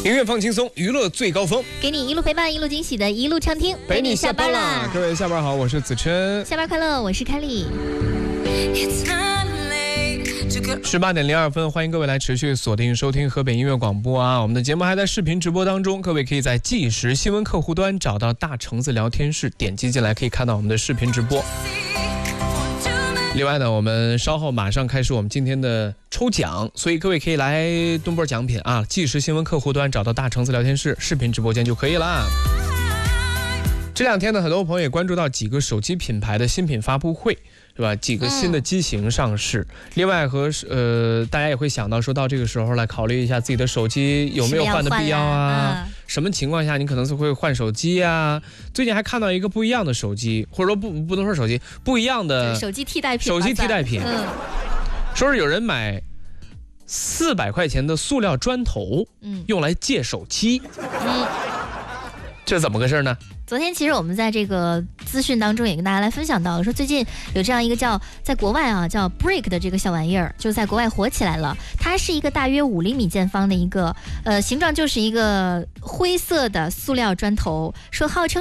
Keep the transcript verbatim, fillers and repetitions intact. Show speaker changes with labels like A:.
A: 音乐放轻松，娱乐最高峰，
B: 给你一路陪伴，一路惊喜的一路畅听，
A: 陪你下班啦！各位下班好，我是子琛，
B: 下班快乐，我是凯丽。
A: 十八点零二分，欢迎各位来持续锁定收听河北音乐广播啊！我们的节目还在视频直播当中，各位可以在即时新闻客户端找到大橙子聊天室，点击进来可以看到我们的视频直播。另外呢，我们稍后马上开始我们今天的抽奖，所以各位可以来蹲波奖品啊！即时新闻客户端找到大橙子聊天室视频直播间就可以啦。这两天呢，很多朋友也关注到几个手机品牌的新品发布会，对吧？几个新的机型上市。嗯、另外和呃，大家也会想到说到这个时候来考虑一下自己的手机有没有换的必要啊？嗯、什么情况下你可能是会换手机啊？最近还看到一个不一样的手机，或者说不不能说手机，不一样的
B: 手机替代品。
A: 手机替代品，嗯、说是有人买四百块钱的塑料砖头，嗯，用来借手机，嗯，这怎么个事呢？
B: 昨天其实我们在这个资讯当中也跟大家来分享到了，说最近有这样一个叫在国外啊叫 Brick 的这个小玩意儿，就在国外火起来了。它是一个大约五厘米见方的一个呃形状，就是一个灰色的塑料砖头，说号称